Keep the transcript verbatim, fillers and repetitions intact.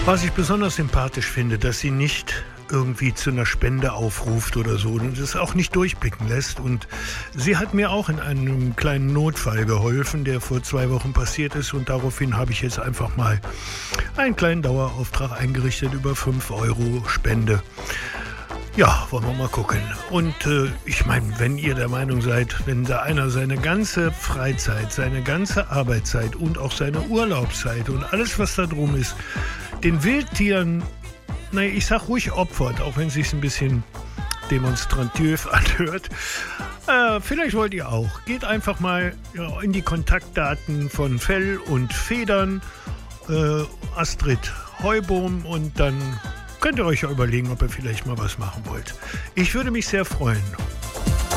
Was ich besonders sympathisch finde, dass sie nicht irgendwie zu einer Spende aufruft oder so und es auch nicht durchblicken lässt. Und sie hat mir auch in einem kleinen Notfall geholfen, der vor zwei Wochen passiert ist. Und daraufhin habe ich jetzt einfach mal einen kleinen Dauerauftrag eingerichtet über fünf Euro Spende. Ja, wollen wir mal gucken. Und äh, ich meine, wenn ihr der Meinung seid, wenn da einer seine ganze Freizeit, seine ganze Arbeitszeit und auch seine Urlaubszeit und alles, was da drum ist, den Wildtieren, naja, ich sag ruhig opfert, auch wenn es sich ein bisschen demonstrativ anhört. Äh, vielleicht wollt ihr auch. Geht einfach mal ja, in die Kontaktdaten von Fell und Federn, äh, Astrid Heubohm, und dann könnt ihr euch ja überlegen, ob ihr vielleicht mal was machen wollt. Ich würde mich sehr freuen.